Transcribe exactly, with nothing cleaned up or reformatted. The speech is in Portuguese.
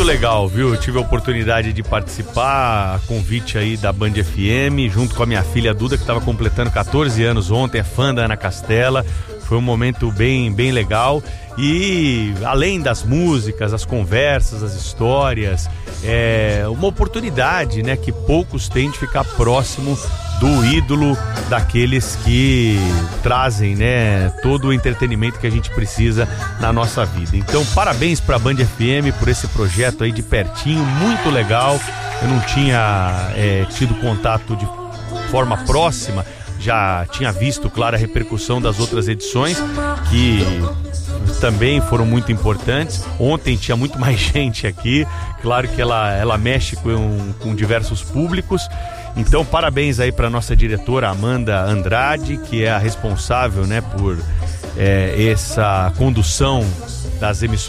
muito legal, viu? Eu tive a oportunidade de participar, a convite aí da Band F M, junto com a minha filha Duda, que estava completando catorze anos ontem, é fã da Ana Castela. Foi um momento bem, bem legal. E além das músicas, as conversas, as histórias, é uma oportunidade, né, que poucos têm de ficar próximo do ídolo, daqueles que trazem, né, todo o entretenimento que a gente precisa na nossa vida. Então, parabéns para a Band F M por esse projeto aí de pertinho, muito legal. Eu não tinha é, tido contato de forma próxima, já tinha visto, claro, a repercussão das outras edições, que também foram muito importantes. Ontem tinha muito mais gente aqui, claro que ela, ela mexe com, com diversos públicos. Então, parabéns aí para nossa diretora Amanda Andrade, que é a responsável, né, por é, essa condução das emissoras